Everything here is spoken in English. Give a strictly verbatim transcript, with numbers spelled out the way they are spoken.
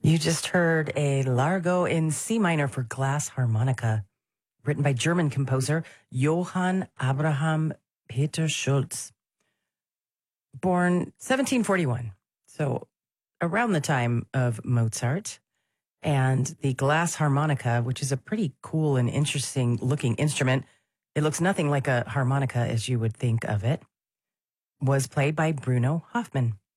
You just heard a Largo in C minor for glass harmonica, written by German composer Johann Abraham Peter Schultz. Born seventeen forty-one, so around the time of Mozart. And the glass harmonica, which is a pretty cool and interesting looking instrument, it looks nothing like a harmonica as you would think of it, was played by Bruno Hoffman.